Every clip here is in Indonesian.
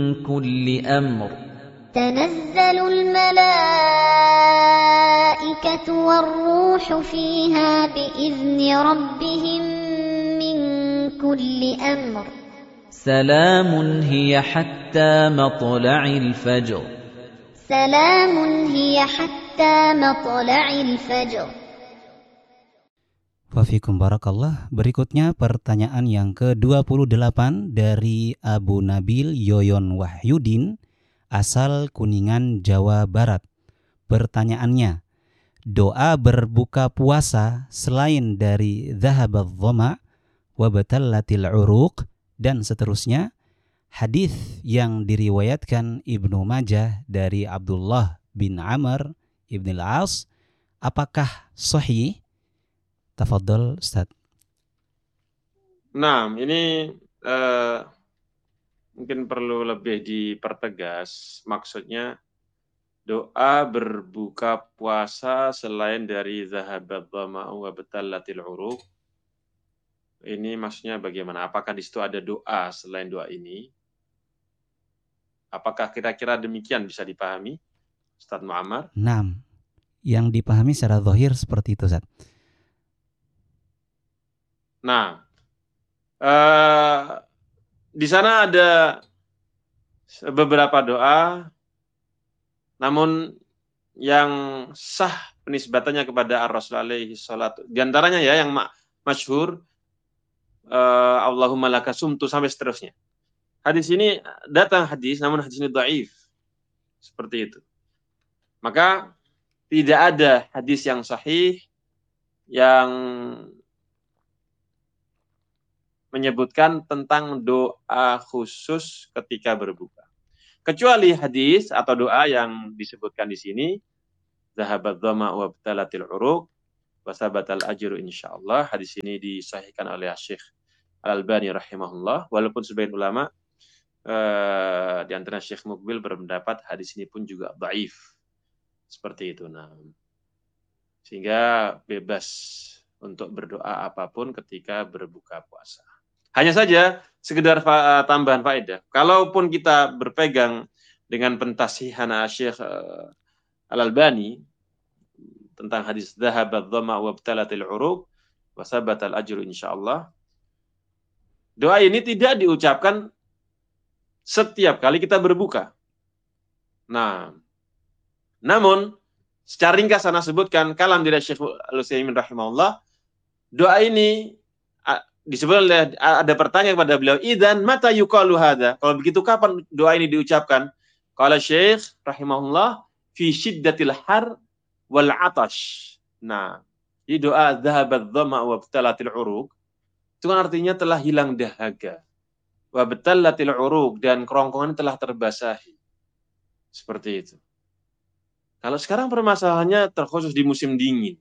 كل أمر تنزل الملائكة والروح فيها بإذن ربهم من كل أمر سلام هي حتى مطلع الفجر سلام هي حتى مطلع الفجر. Wafikum barakallah. Berikutnya pertanyaan yang ke-28 dari Abu Nabil Yoyon Wahyudin, asal Kuningan, Jawa Barat. Pertanyaannya, doa berbuka puasa selain dari dhahabadh dhama wa batallatil uruq dan seterusnya, hadis yang diriwayatkan Ibnu Majah dari Abdullah bin Amr ibn al-As, apakah sahih? Tafadhol Ustaz. Nah, ini mungkin perlu lebih dipertegas. Maksudnya doa berbuka puasa selain dari zahabat dhama'u wa batallatil uruq. Ini maksudnya bagaimana? Apakah di situ ada doa selain doa ini? Apakah kira-kira demikian bisa dipahami, Ustaz Muammar? Nah, yang dipahami secara zahir seperti itu, Ustaz. Nah, di sana ada beberapa doa, namun yang sah penisbatannya kepada Ar-Rasul alaihi salatu. Di antaranya ya yang masyhur, Allahumma laka sumtu sampai seterusnya. Hadis ini datang hadis, namun hadis ini dhaif. Seperti itu. Maka tidak ada hadis yang sahih yang menyebutkan tentang doa khusus ketika berbuka. Kecuali hadis atau doa yang disebutkan di sini, zahabat dhama wa btalatil uruq wa sabatal ajru insyaallah. Hadis ini disahihkan oleh Syekh Al-Albani rahimahullah, walaupun sebagian ulama di antara Syekh Muqbil berpendapat hadis ini pun juga dhaif. Seperti itu. Nah, sehingga bebas untuk berdoa apapun ketika berbuka puasa. Hanya saja sekedar tambahan faedah. Kalaupun kita berpegang dengan pentasihan Syekh Al-Albani tentang hadis dhahabat dhama wa btalatil uruq wa sabatal ajru insyaallah. Doa ini tidak diucapkan setiap kali kita berbuka. Nah, namun secara ringkas saya sebutkan kalam dari Syekh Al-Utsaimin rahimahullah, doa ini disebut ada pertanyaan kepada beliau, idzan mata yuqalu hadza? Kalau begitu kapan doa ini diucapkan? Qala Syekh rahimahullah fi syiddatil har wal atash. Nah, di doa dhahabat dhama wa btalatil uruq itu kan artinya telah hilang dahaga. Wa btallatil uruq dan kerongkongan telah terbasahi. Seperti itu. Kalau sekarang permasalahannya terkhusus di musim dingin.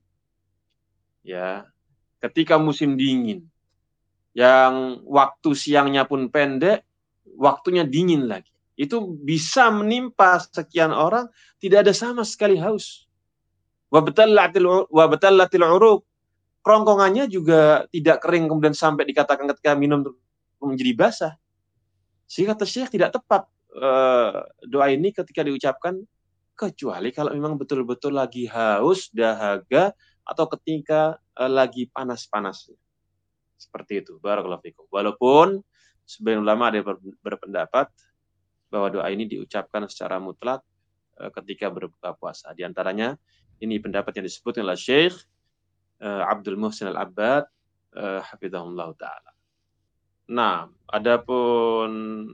Ya, ketika musim dingin yang waktu siangnya pun pendek, waktunya dingin lagi. Itu bisa menimpa sekian orang tidak ada sama sekali haus. Wa batallatil uruq. Kerongkongannya juga tidak kering kemudian sampai dikatakan ketika minum menjadi basah. Sehingga kata Syekh tidak tepat doa ini ketika diucapkan kecuali kalau memang betul-betul lagi haus, dahaga, atau ketika lagi panas-panasnya. Seperti itu. Barakallahu fikum. Walaupun sebagian ulama ada berpendapat bahwa doa ini diucapkan secara mutlak ketika berbuka puasa. Di antaranya ini pendapat yang disebut oleh Syekh Abdul Muhsin Al-Abbad hafizahullah taala. Nah, adapun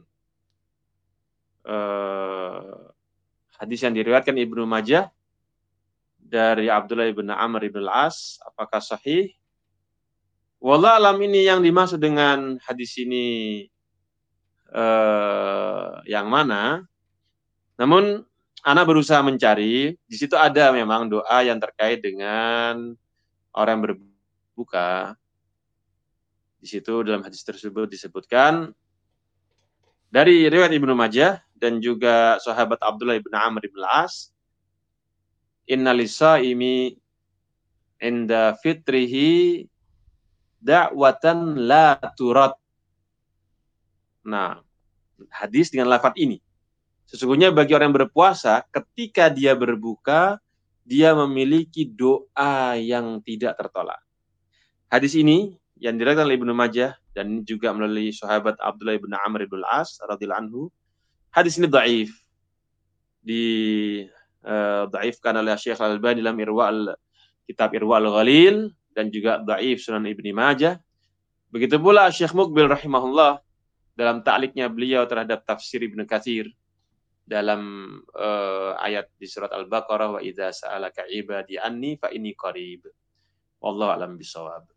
hadis yang diriwayatkan Ibnu Majah dari Abdullah bin Amr ibn al-As, apakah sahih? Wallah alam, ini yang dimaksud dengan hadis ini yang mana? Namun ana berusaha mencari, di situ ada memang doa yang terkait dengan orang yang berbuka. Di situ dalam hadis tersebut disebutkan dari riwayat Ibnu Majah dan juga sahabat Abdullah bin Amr ibn al-As, innalisaimi inda fitrihi da'watan la turad. Nah, hadis dengan lafaz ini. Sesungguhnya bagi orang yang berpuasa, ketika dia berbuka, dia memiliki doa yang tidak tertolak. Hadis ini yang diriwayatkan oleh Ibnu Majah dan juga melalui sahabat Abdullah bin Amr bin Al-As radhiyallahu anhu. Hadis ini dhaif. Dhaifkan oleh Syekh Al-Albani dalam kitab Irwa'ul Ghalil dan juga dhaif Sunan Ibnu Majah. Begitu pula Syekh Muqbil rahimahullah dalam ta'liqnya beliau terhadap tafsir Ibnu Katsir dalam ayat di surat Al-Baqarah, wa idza sa'alaka ibadi anni fa inni qarib. Wallahu a'lam bishawab.